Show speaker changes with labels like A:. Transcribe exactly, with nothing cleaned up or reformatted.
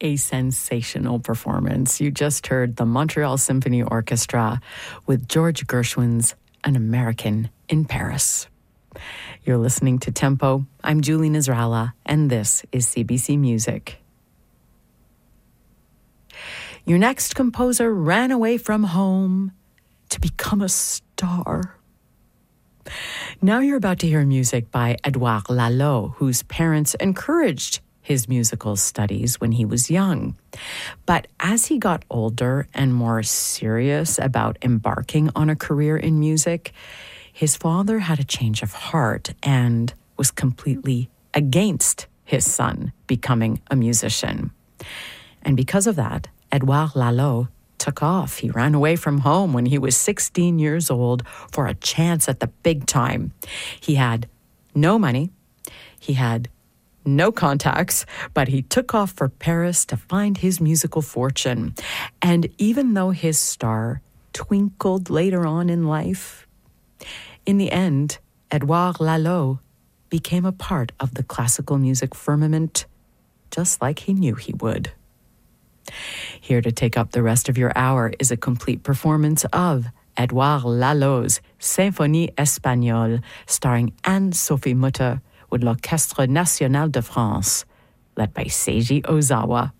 A: a sensational performance. You just heard the Montreal Symphony Orchestra with George Gershwin's An American in Paris. You're listening to Tempo. I'm Julie Nasrallah, and this is C B C Music. Your next composer ran away from home to become a star. Now you're about to hear music by Edouard Lalo, whose parents encouraged his musical studies when he was young. But as he got older and more serious about embarking on a career in music, his father had a change of heart and was completely against his son becoming a musician. And because of that, Edouard Lalo took off. He ran away from home when he was sixteen years old for a chance at the big time. He had no money. He had no contacts, but he took off for Paris to find his musical fortune. And even though his star twinkled later on in life, in the end, Edouard Lalo became a part of the classical music firmament, just like he knew he would. Here to take up the rest of your hour is a complete performance of Edouard Lalo's Symphonie Espagnole, starring Anne-Sophie Mutter with l'Orchestre National de France, led by Seiji Ozawa.